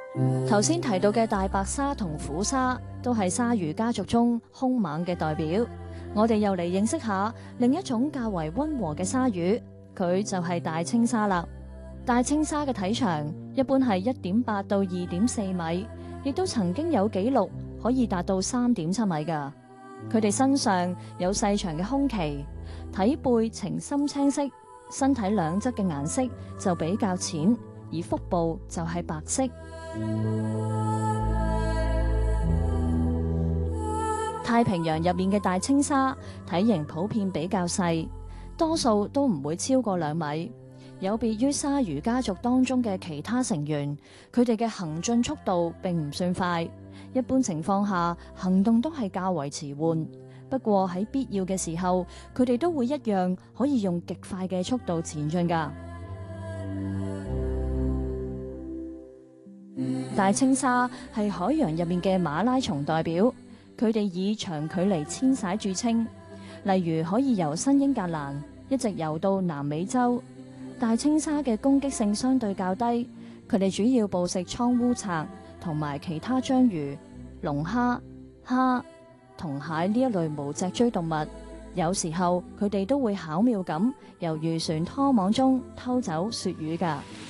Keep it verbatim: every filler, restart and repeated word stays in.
頭先提到嘅大白鯊同虎鯊都係鯊魚家族中兇猛嘅代表。我哋又嚟認識下另一種較為溫和嘅鯊魚，佢就係大青鯊啦。大青鯊嘅體長一般係一點八到二點四米，亦都曾經有紀錄可以達到三點七米㗎。佢哋身上有細長嘅胸鰭，體背呈深青色，身體兩側嘅顏色就比較淺，而腹部就係白色。太平洋入面嘅大青鯊體型普遍比較細，多數都唔會超過兩米。有別於鯊魚家族當中嘅其他成員，佢哋嘅行進速度並唔算快，一般情況下行動都係較為遲緩。不過喺必要嘅時候，佢哋都會一樣可以用極快嘅速度前進㗎。大青鯊係海洋入面嘅馬拉松代表。佢哋以長距離遷徙著稱，例如可以由新英格蘭一直游到南美洲。大青鯊嘅攻擊性相對較低，佢哋主要捕食倉烏賊同埋其他章魚、龍蝦、蝦同蟹呢一類無脊椎動物。有時候佢哋都會巧妙咁由漁船拖網中偷走鱈魚㗎。